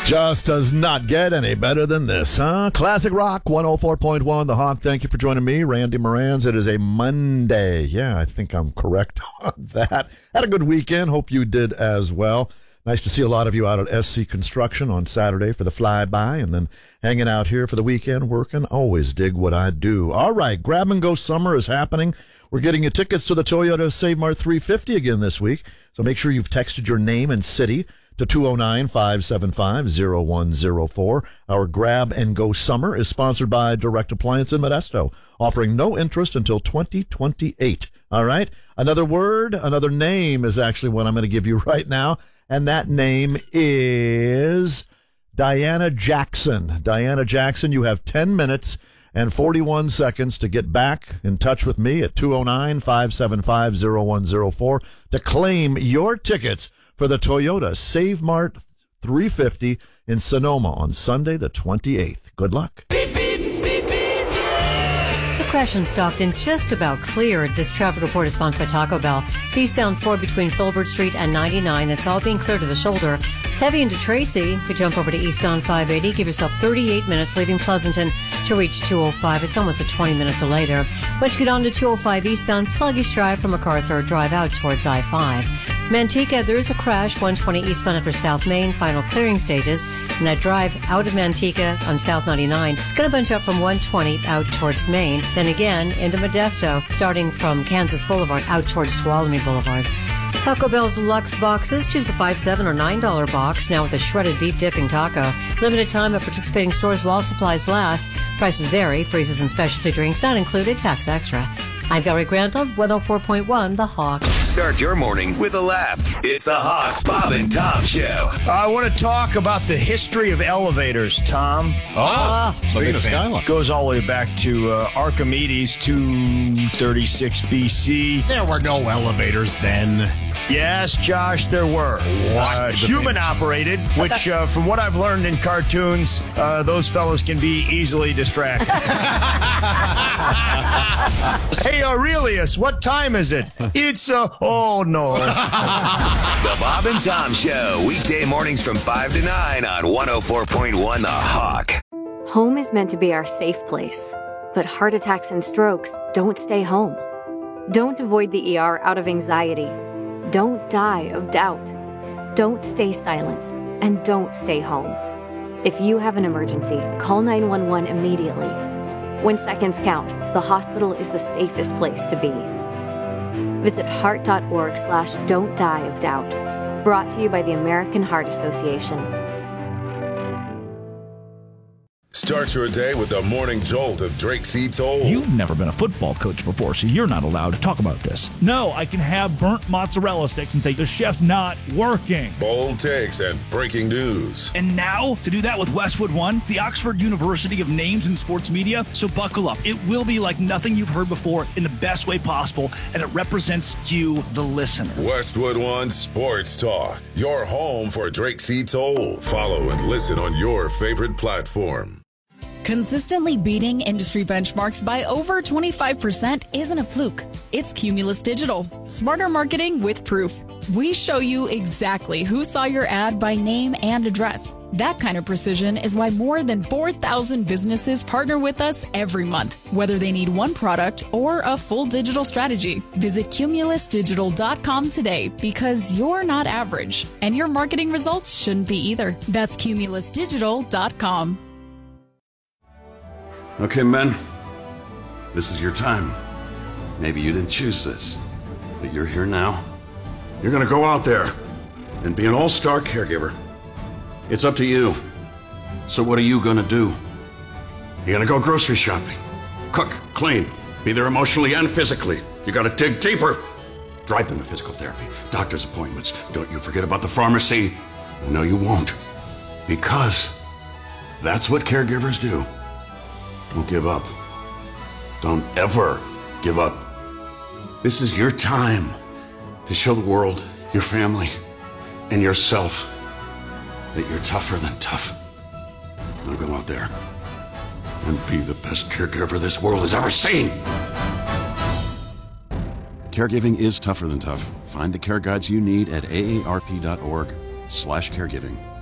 Just does not get any better than this, huh? Classic Rock 104.1 The Hawk. Thank you for joining me, Randy Morans. It is a Monday. Yeah, I think I'm correct on that. Had a good weekend. Hope you did as well. Nice to see a lot of you out at SC Construction on Saturday for the flyby and then hanging out here for the weekend working. Always dig what I do. All right, Grab and Go Summer is happening. We're getting you tickets to the Toyota Save Mart 350 again this week. So make sure you've texted your name and city to 209-575-0104. Our Grab and Go Summer is sponsored by Direct Appliance in Modesto, offering no interest until 2028. All right? Another word, another name is actually what I'm going to give you right now, and that name is Diana Jackson. Diana Jackson, you have 10 minutes and 41 seconds to get back in touch with me at 209-575-0104 to claim your tickets for the Toyota Save Mart 350 in Sonoma on Sunday the 28th. Good luck. Beep, beep, beep, beep. So Crash in Stockton just about cleared. This traffic report is sponsored by Taco Bell. It's eastbound 4 between Filbert Street and 99. That's all being cleared to the shoulder. It's heavy into Tracy. If you jump over to eastbound 580, give yourself 38 minutes leaving Pleasanton to reach 205. It's almost a 20-minute delay there. Once you get on to 205 eastbound, sluggish drive from MacArthur, drive out towards I-5. Manteca, there is a crash, 120 eastbound after South Main, final clearing stages. And that drive out of Manteca on South 99, it's going to bunch up from 120 out towards Main. Then again into Modesto, starting from Kansas Boulevard out towards Tuolumne Boulevard. Taco Bell's Lux boxes, choose the $5, $7, or $9 box, now with a shredded beef dipping taco. Limited time at participating stores while supplies last. Prices vary, freezes and specialty drinks not included, tax extra. I'm Valerie Grant of 104.1 The Hawk. Start your morning with a laugh. It's the Hawks, Bob and Tom Show. I want to talk about the history of elevators, Tom. So being a Skyline. Goes all the way back to Archimedes, 236 BC. There were no elevators then. Yes, Josh, there were. What? Human operated, which from what I've learned in cartoons, those fellows can be easily distracted. Hey, Aurelius, what time is it? It's, oh no. The Bob and Tom Show, weekday mornings from 5 to 9 on 104.1 The Hawk. Home is meant to be our safe place, but heart attacks and strokes don't stay home. Don't avoid the ER out of anxiety. Don't die of doubt. Don't stay silent, and don't stay home. If you have an emergency, call 911 immediately. When seconds count, the hospital is the safest place to be. Visit heart.org/don't die of doubt. Brought to you by the American Heart Association. Start your day with the morning jolt of Drake C. Toll. You've never been a football coach before, so you're not allowed to talk about this. No, I can have burnt mozzarella sticks and say the chef's not working. Bold takes and breaking news. And now, to do that with Westwood One, the Oxford University of Names in Sports Media, so buckle up. It will be like nothing you've heard before in the best way possible, and it represents you, the listener. Westwood One Sports Talk, your home for Drake C. Toll. Follow and listen on your favorite platform. Consistently beating industry benchmarks by over 25% isn't a fluke. It's Cumulus Digital. Smarter marketing with proof. We show you exactly who saw your ad by name and address. That kind of precision is why more than 4,000 businesses partner with us every month, whether they need one product or a full digital strategy. Visit cumulusdigital.com today because you're not average, and your marketing results shouldn't be either. That's cumulusdigital.com. Okay, men, this is your time. Maybe you didn't choose this, but you're here now. You're gonna go out there and be an all-star caregiver. It's up to you. So what are you gonna do? You're gonna go grocery shopping, cook, clean, be there emotionally and physically. You gotta dig deeper. Drive them to physical therapy, doctor's appointments. Don't you forget about the pharmacy. No, you won't. Because that's what caregivers do. Don't give up. Don't ever give up. This is your time to show the world, your family, and yourself that you're tougher than tough. Now go out there and be the best caregiver this world has ever seen. Caregiving is tougher than tough. Find the care guides you need at aarp.org/caregiving.